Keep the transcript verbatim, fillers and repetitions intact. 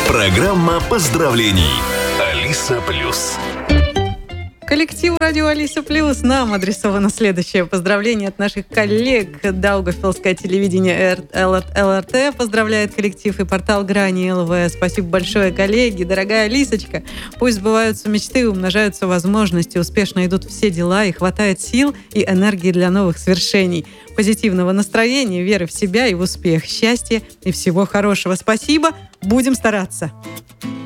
Программа поздравлений. Алиса Плюс. Коллективу радио Алиса Плюс нам адресовано следующее поздравление от наших коллег. Даугавпилское телевидение эл эр тэ поздравляет коллектив и портал Грани эл вэ. Спасибо большое, коллеги. Дорогая Алисочка, пусть сбываются мечты, умножаются возможности, успешно идут все дела и хватает сил и энергии для новых свершений. Позитивного настроения, веры в себя и в успех, счастья и всего хорошего. Спасибо, будем стараться.